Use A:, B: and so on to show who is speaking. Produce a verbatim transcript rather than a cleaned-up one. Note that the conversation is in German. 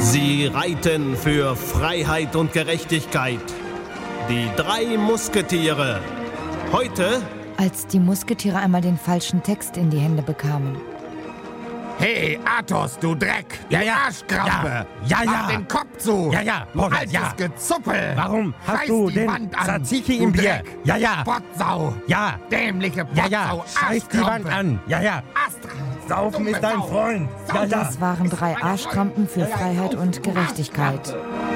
A: Sie reiten für Freiheit und Gerechtigkeit. Die drei Musketiere. Heute...
B: Als die Musketiere einmal den falschen Text in die Hände bekamen.
C: Hey, Athos, du Dreck!
D: Ja, ja.
C: Arschkrampe!
D: Ja, ja, ja.
C: Mach den Kopf zu!
D: Ja, ja,
C: Du
D: Robert,
C: altes
D: ja.
C: Gezuppel!
D: Warum hast
C: Reiß
D: du
C: die
D: den
C: Wand an,
D: Tzatziki
C: du
D: im Bier?
C: Dreck.
D: Ja, ja.
C: Pottsau!
D: Ja.
C: Dämliche
D: Ja,
C: Pottsau!
D: ja, scheiß die Wand an. Ja, ja.
C: Ast
D: Saufen ist dein Freund. Ja, ja.
B: Das waren drei Arschkrampen für Freiheit und Gerechtigkeit.